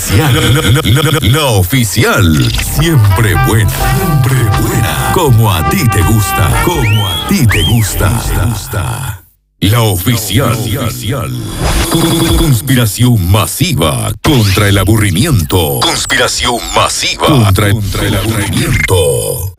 oficial. La oficial. Siempre buena. Siempre buena. Como a ti te gusta. Como a ti te gusta. La oficial. Conspiración masiva contra el aburrimiento. Conspiración masiva contra el aburrimiento.